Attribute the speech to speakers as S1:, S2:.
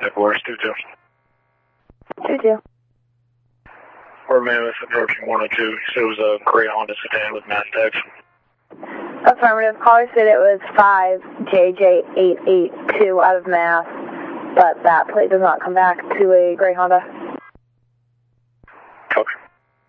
S1: Where's 2-2?
S2: 2-2.
S1: Or Mammoth approaching 102. You said it was a gray Honda sedan with mass tags.
S2: Affirmative. Caller said it was 5JJ882 out of Mass, but that plate does not come back to a gray Honda.
S1: Copy.